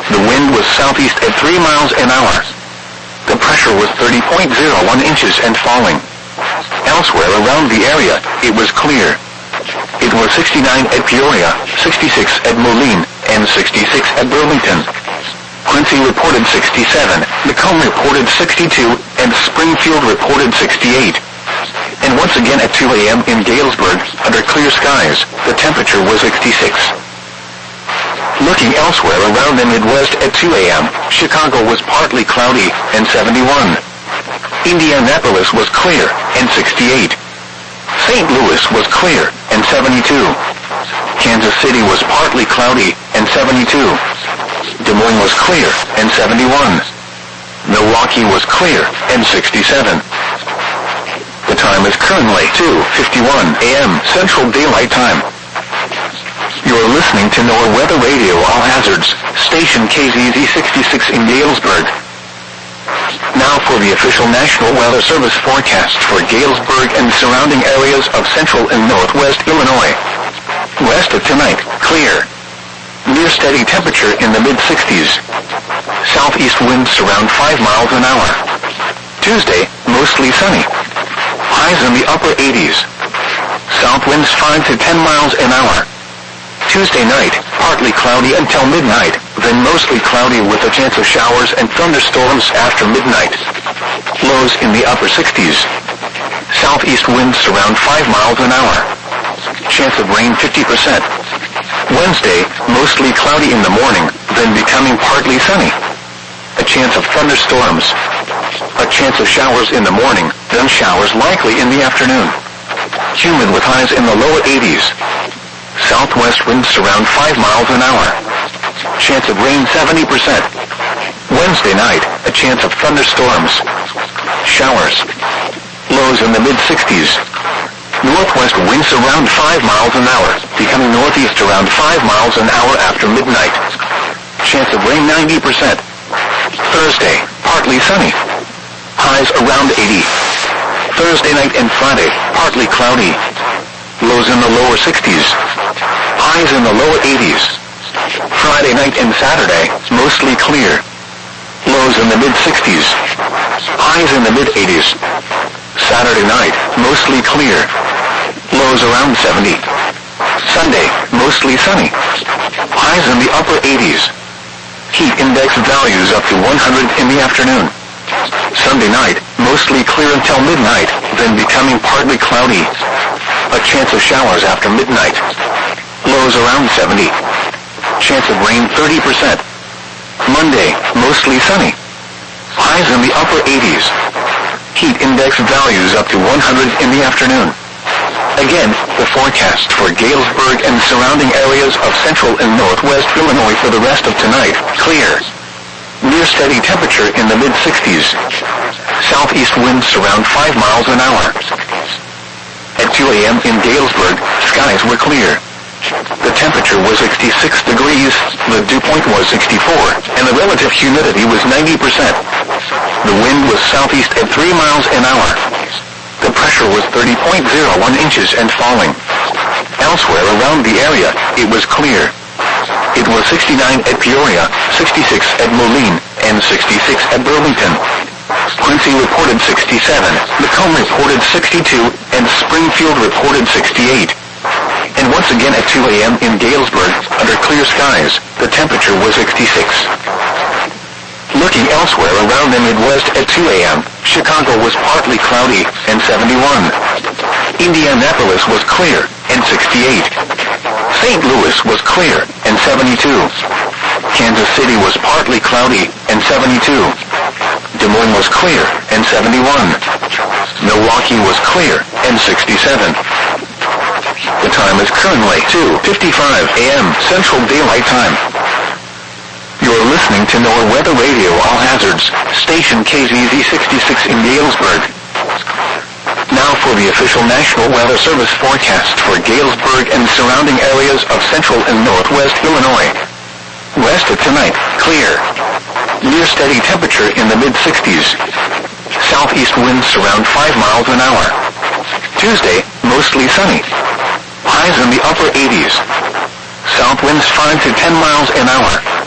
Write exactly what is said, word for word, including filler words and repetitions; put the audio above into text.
The wind was southeast at three miles an hour. The pressure was thirty point zero one inches and falling. Elsewhere around the area, it was clear. It was sixty-nine at Peoria, sixty-six at Moline, and sixty-six at Burlington. Quincy reported sixty-seven, Macomb reported sixty-two, and Springfield reported sixty-eight. And once again at two a.m. in Galesburg, under clear skies, the temperature was sixty-six. Looking elsewhere around the Midwest at two a.m., Chicago was partly cloudy, and seventy-one. Indianapolis was clear, and sixty-eight. Saint Louis was clear, and seventy-two. Kansas City was partly cloudy, and seventy-two. Des Moines was clear, and seventy-one. Milwaukee was clear, and sixty-seven. The time is currently two fifty-one a.m. Central Daylight Time. You're listening to NOAA Weather Radio All Hazards, station K Z Z sixty-six in Galesburg. Now for the official National Weather Service forecast for Galesburg and surrounding areas of central and northwest Illinois. West of tonight, clear. Near steady temperature in the mid-sixties. Southeast winds around five miles an hour. Tuesday, mostly sunny. Highs in the upper eighties. South winds five to ten miles an hour. Tuesday night, partly cloudy until midnight, then mostly cloudy with a chance of showers and thunderstorms after midnight. Lows in the upper sixties. Southeast winds around five miles an hour. Chance of rain fifty percent. Wednesday, mostly cloudy in the morning, then becoming partly sunny. A chance of thunderstorms. A chance of showers in the morning, then showers likely in the afternoon. Humid with highs in the lower eighties. Southwest winds around five miles an hour. Chance of rain seventy percent. Wednesday night, a chance of thunderstorms. Showers. Lows in the mid-sixties. Northwest winds around five miles an hour, becoming northeast around five miles an hour after midnight. Chance of rain ninety percent. Thursday, partly sunny. Highs around eighty. Thursday night and Friday, partly cloudy. Lows in the lower sixties. Highs in the lower eighties. Friday night and Saturday, mostly clear. Lows in the mid-sixties. Highs in the mid-eighties. Saturday night, mostly clear. Lows around seventy. Sunday, mostly sunny. Highs in the upper eighties. Heat index values up to one hundred in the afternoon. Sunday night, mostly clear until midnight, then becoming partly cloudy. A chance of showers after midnight. Lows around seventy. Chance of rain thirty percent. Monday, mostly sunny. Highs in the upper eighties. Heat index values up to one hundred in the afternoon. Again, the forecast for Galesburg and surrounding areas of central and northwest Illinois for the rest of tonight, clear. Near steady temperature in the mid-sixties. Southeast winds around five miles an hour. At two a.m. in Galesburg, skies were clear. The temperature was sixty-six degrees, the dew point was sixty-four, and the relative humidity was ninety percent. The wind was southeast at three miles an hour. The pressure was thirty point zero one inches and falling. Elsewhere around the area, it was clear. It was sixty-nine at Peoria, sixty-six at Moline, and sixty-six at Burlington. Quincy reported sixty-seven, Macomb reported sixty-two, and Springfield reported sixty-eight. And once again at two a.m. in Galesburg, under clear skies, the temperature was sixty-six. Looking elsewhere around the Midwest at two a.m., Chicago was partly cloudy, and seventy-one. Indianapolis was clear, and sixty-eight. Saint Louis was clear, and seventy-two. Kansas City was partly cloudy, and seventy-two. Des Moines was clear, and seventy-one. Milwaukee was clear, and sixty-seven. The time is currently two fifty-five a.m. Central Daylight Time. You're listening to NOAA Weather Radio All Hazards, station K Z Z sixty-six in Galesburg. Now for the official National Weather Service forecast for Galesburg and surrounding areas of central and northwest Illinois. West of tonight, clear. Near steady temperature in the mid-sixties. Southeast winds around five miles an hour. Tuesday, mostly sunny. Highs in the upper eighties. South winds five to ten miles an hour.